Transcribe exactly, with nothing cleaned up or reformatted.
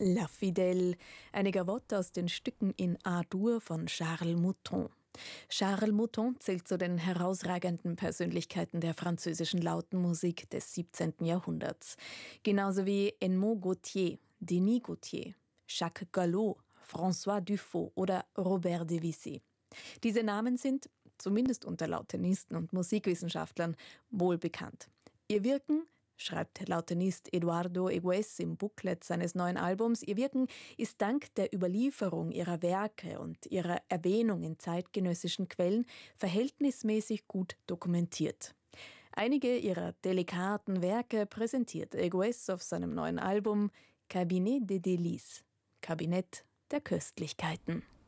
La Fidèle, eine Gavotte aus den Stücken in A-Dur von Charles Mouton. Charles Mouton zählt zu den herausragenden Persönlichkeiten der französischen Lautenmusik des siebzehnten Jahrhunderts. Genauso wie Edmond Gautier, Denis Gautier, Jacques Gallo, François Dufaux oder Robert Debussy. Diese Namen sind, zumindest unter Lautenisten und Musikwissenschaftlern, wohl bekannt. Ihr Wirken, schreibt Lautenist Eduardo Egues im Booklet seines neuen Albums, ihr Wirken ist dank der Überlieferung ihrer Werke und ihrer Erwähnung in zeitgenössischen Quellen verhältnismäßig gut dokumentiert. Einige ihrer delikaten Werke präsentiert Egues auf seinem neuen Album Cabinet des Délices, Kabinett der Köstlichkeiten.